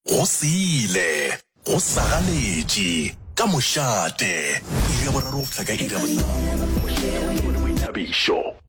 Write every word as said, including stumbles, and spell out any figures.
go sile go sagaletše ka mošate iri ya boraro go fihla ka iri ya bohlano.